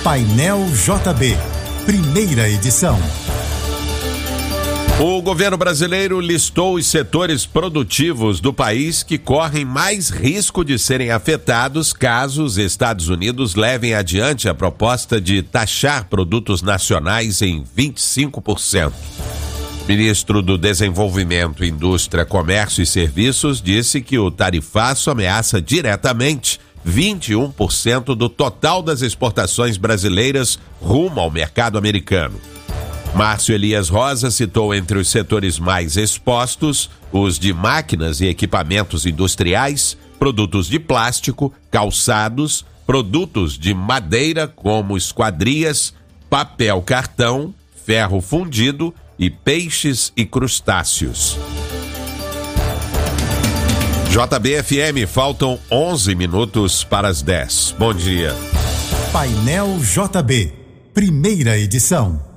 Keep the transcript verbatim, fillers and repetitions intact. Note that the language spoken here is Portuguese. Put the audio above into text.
Painel J B, primeira edição. O governo brasileiro listou os setores produtivos do país que correm mais risco de serem afetados caso os Estados Unidos levem adiante a proposta de taxar produtos nacionais em vinte e cinco por cento. O ministro do Desenvolvimento, Indústria, Comércio e Serviços disse que o tarifaço ameaça diretamente vinte e um por cento do total das exportações brasileiras rumo ao mercado americano. Márcio Elias Rosa citou entre os setores mais expostos os de máquinas e equipamentos industriais, produtos de plástico, calçados, produtos de madeira como esquadrias, papel cartão, ferro fundido e peixes e crustáceos. J B F M, faltam onze minutos para as dez. Bom dia. Painel J B, primeira edição.